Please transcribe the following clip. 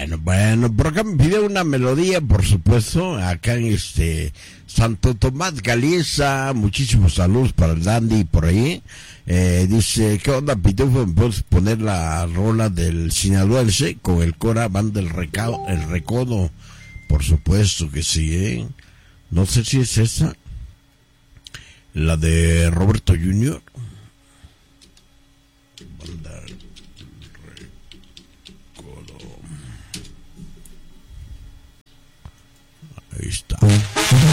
Bueno, por acá me pide una melodía, por supuesto, acá en Santo Tomás Galiza, muchísimos saludos para el Dandy por ahí. Dice, ¿qué onda, Pitufo? ¿Me puedes poner la rola del Sinaloense con el Cora Banda el Recodo? Por supuesto que sí, ¿eh? No sé si es esa, la de Roberto Junior. Banda Recodo. Ahí está.